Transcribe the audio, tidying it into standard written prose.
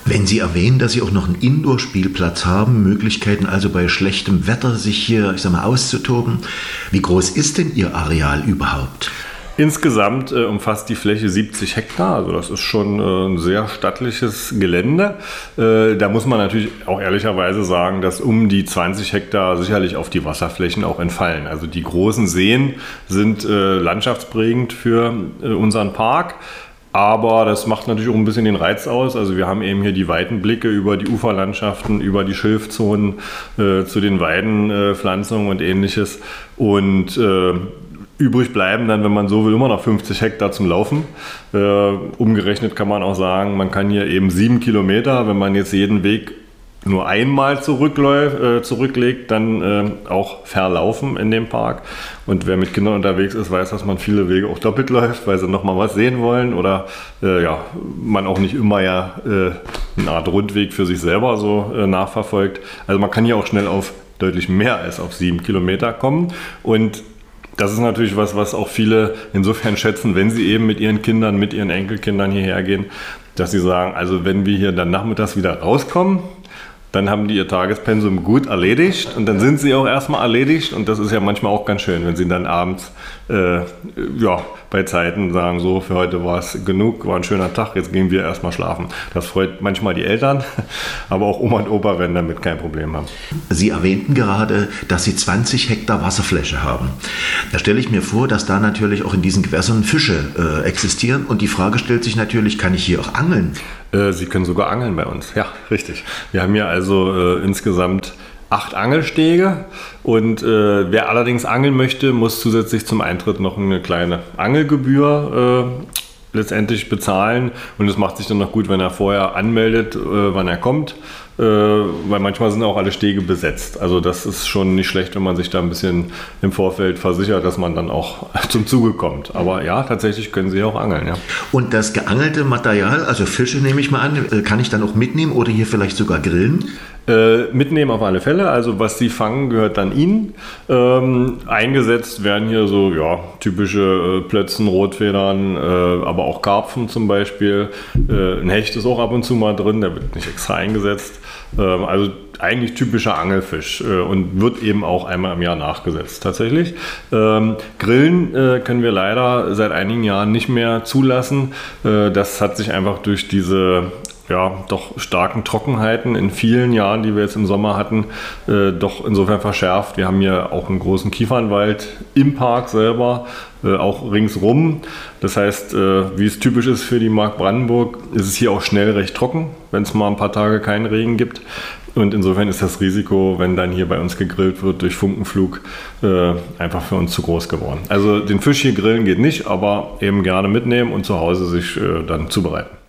Wenn Sie erwähnen, dass Sie auch noch einen Indoor-Spielplatz haben, Möglichkeiten also bei schlechtem Wetter sich hier, auszutoben, wie groß ist denn Ihr Areal überhaupt? Insgesamt umfasst die Fläche 70 Hektar, also das ist schon ein sehr stattliches Gelände. Da muss man natürlich auch ehrlicherweise sagen, dass um die 20 Hektar sicherlich auf die Wasserflächen auch entfallen. Also die großen Seen sind landschaftsprägend für unseren Park. Aber das macht natürlich auch ein bisschen den Reiz aus. Also wir haben eben hier die weiten Blicke über die Uferlandschaften, über die Schilfzonen, zu den Weidenpflanzungen und ähnliches. Und übrig bleiben dann, wenn man so will, immer noch 50 Hektar zum Laufen. Umgerechnet kann man auch sagen, man kann hier eben 7 Kilometer, wenn man jetzt jeden Weg nur einmal zurücklegt, dann auch verlaufen in dem Park. Und wer mit Kindern unterwegs ist, weiß, dass man viele Wege auch doppelt läuft, weil sie noch mal was sehen wollen oder man auch nicht immer eine Art Rundweg für sich selber so nachverfolgt. Also man kann hier auch schnell auf deutlich mehr als auf 7 Kilometer kommen. Und das ist natürlich was auch viele insofern schätzen, wenn sie eben mit ihren Kindern, mit ihren Enkelkindern hierher gehen, dass sie sagen, also wenn wir hier dann nachmittags wieder rauskommen, dann haben die ihr Tagespensum gut erledigt und dann sind sie auch erstmal erledigt und das ist ja manchmal auch ganz schön, wenn sie dann abends bei Zeiten sagen, so für heute war es genug, war ein schöner Tag, jetzt gehen wir erstmal schlafen. Das freut manchmal die Eltern, aber auch Oma und Opa werden damit kein Problem haben. Sie erwähnten gerade, dass Sie 20 Hektar Wasserfläche haben. Da stelle ich mir vor, dass da natürlich auch in diesen Gewässern Fische existieren und die Frage stellt sich natürlich, kann ich hier auch angeln? Sie können sogar angeln bei uns, ja, richtig. Wir haben hier also insgesamt 8 Angelstege und wer allerdings angeln möchte, muss zusätzlich zum Eintritt noch eine kleine Angelgebühr letztendlich bezahlen und es macht sich dann noch gut, wenn er vorher anmeldet, wann er kommt, weil manchmal sind auch alle Stege besetzt. Also das ist schon nicht schlecht, wenn man sich da ein bisschen im Vorfeld versichert, dass man dann auch zum Zuge kommt. Aber ja, tatsächlich können Sie auch angeln. Ja. Und das geangelte Material, also Fische nehme ich mal an, kann ich dann auch mitnehmen oder hier vielleicht sogar grillen? Mitnehmen auf alle Fälle, also was Sie fangen, gehört dann Ihnen. Eingesetzt werden hier so typische Plötzen, Rotfedern, aber auch Karpfen zum Beispiel. Ein Hecht ist auch ab und zu mal drin, der wird nicht extra eingesetzt. Also eigentlich typischer Angelfisch und wird eben auch einmal im Jahr nachgesetzt tatsächlich. Grillen können wir leider seit einigen Jahren nicht mehr zulassen. Das hat sich einfach durch diese doch starken Trockenheiten in vielen Jahren, die wir jetzt im Sommer hatten, doch insofern verschärft. Wir haben hier auch einen großen Kiefernwald im Park selber, auch ringsrum. Das heißt, wie es typisch ist für die Mark Brandenburg, ist es hier auch schnell recht trocken, wenn es mal ein paar Tage keinen Regen gibt. Und insofern ist das Risiko, wenn dann hier bei uns gegrillt wird durch Funkenflug, einfach für uns zu groß geworden. Also den Fisch hier grillen geht nicht, aber eben gerne mitnehmen und zu Hause sich dann zubereiten.